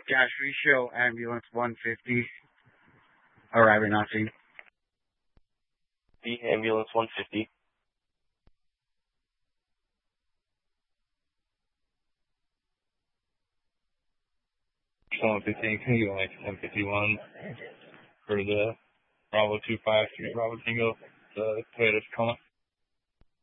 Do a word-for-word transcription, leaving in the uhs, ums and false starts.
Cash ratio, ambulance one fifty, arriving on scene. The ambulance one fifty. one fifteen, can you go like one fifty-one for the Bravo two five three Bravo Tango, the Toyota Tacoma?